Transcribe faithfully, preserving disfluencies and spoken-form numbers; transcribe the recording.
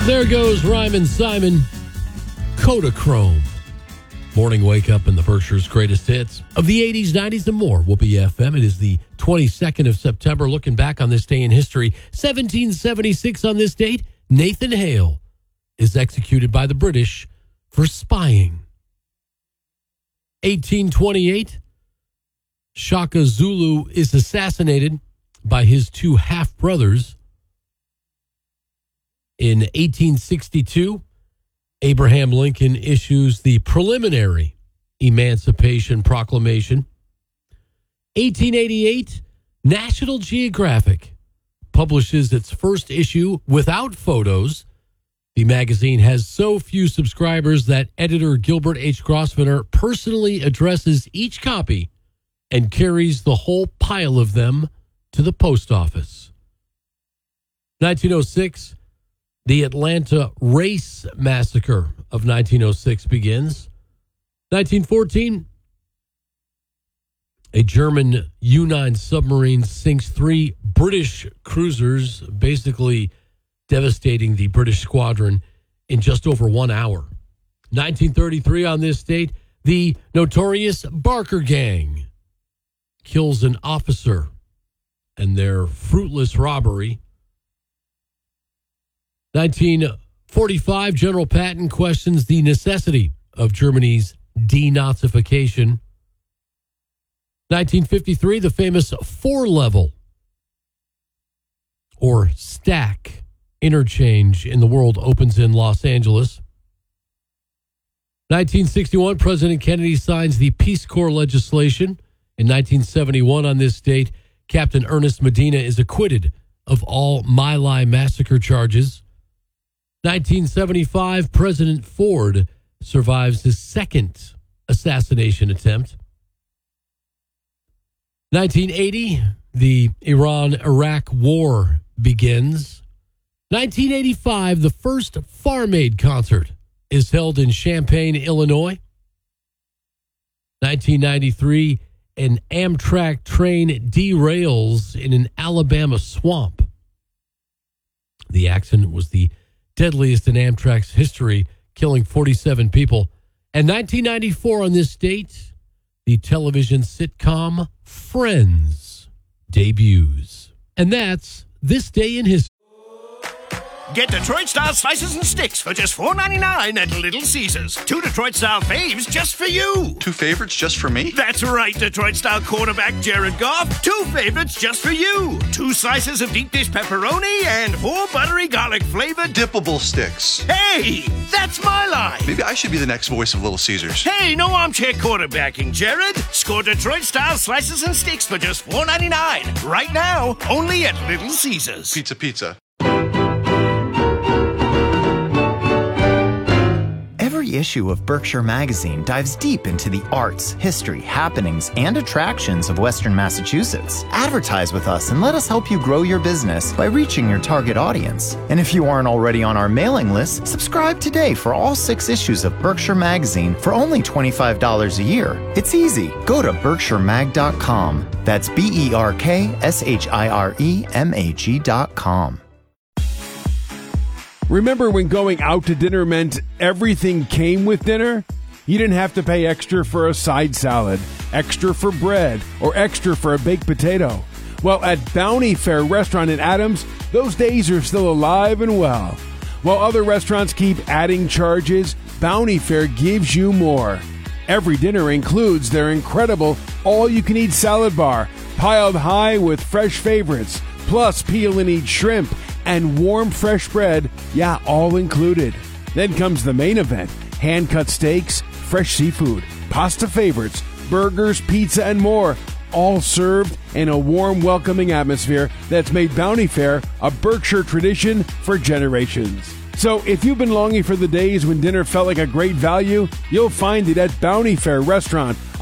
There goes Ryman Simon, Kodachrome. Morning wake up in the Berkshire's greatest hits of the eighties, nineties, and more will be F M. It is the twenty-second of September. Looking back on this day in history, seventeen seventy-six on this date, Nathan Hale is executed by the British for spying. eighteen twenty-eight, Shaka Zulu is assassinated by his two half-brothers. In eighteen sixty-two, Abraham Lincoln issues the preliminary Emancipation Proclamation. eighteen eighty-eight, National Geographic publishes its first issue without photos. The magazine has so few subscribers that editor Gilbert H. Grosvenor personally addresses each copy and carries the whole pile of them to the post office. nineteen oh six, the Atlanta Race Massacre of nineteen oh six begins. nineteen fourteen, a German U nine submarine sinks three British cruisers, basically devastating the British squadron in just over one hour. nineteen thirty-three, on this date, the notorious Barker Gang kills an officer and their fruitless robbery. nineteen forty-five, General Patton questions the necessity of Germany's denazification. nineteen fifty-three, the famous four-level or stack interchange in the world opens in Los Angeles. nineteen sixty-one, President Kennedy signs the Peace Corps legislation. In nineteen seventy-one, on this date, Captain Ernest Medina is acquitted of all My Lai massacre charges. nineteen seventy-five, President Ford survives his second assassination attempt. nineteen eighty, the Iran-Iraq War begins. nineteen eighty-five, the first Farm Aid concert is held in Champaign, Illinois. nineteen ninety-three, an Amtrak train derails in an Alabama swamp. The accident was the deadliest in Amtrak's history, killing forty-seven people. And nineteen ninety-four, on this date, the television sitcom Friends debuts. And that's This Day in History. Get Detroit-style slices and sticks for just four ninety-nine at Little Caesars. Two Detroit-style faves just for you. Two favorites just for me? That's right, Detroit-style quarterback Jared Goff. Two favorites just for you. Two slices of deep dish pepperoni and four buttery garlic-flavored dippable sticks. Hey, that's my line. Maybe I should be the next voice of Little Caesars. Hey, no armchair quarterbacking, Jared. Score Detroit-style slices and sticks for just four ninety-nine. Right now, only at Little Caesars. Pizza, pizza. Every issue of Berkshire Magazine dives deep into the arts, history, happenings, and attractions of Western Massachusetts. Advertise with us and let us help you grow your business by reaching your target audience. And if you aren't already on our mailing list, subscribe today for all six issues of Berkshire Magazine for only twenty-five dollars a year. It's easy. Go to berkshire mag dot com. That's B E R K S H I R E M A G dot com. Remember when going out to dinner meant everything came with dinner? You didn't have to pay extra for a side salad, extra for bread, or extra for a baked potato. Well, at Bounty Fair Restaurant in Adams, those days are still alive and well. While other restaurants keep adding charges, Bounty Fair gives you more. Every dinner includes their incredible all-you-can-eat salad bar, piled high with fresh favorites, plus peel-and-eat shrimp, and warm fresh bread, yeah, all included. Then comes the main event, hand-cut steaks, fresh seafood, pasta favorites, burgers, pizza, and more, all served in a warm, welcoming atmosphere that's made Bounty Fair a Berkshire tradition for generations. So if you've been longing for the days when dinner felt like a great value, you'll find it at Bounty Fair Restaurant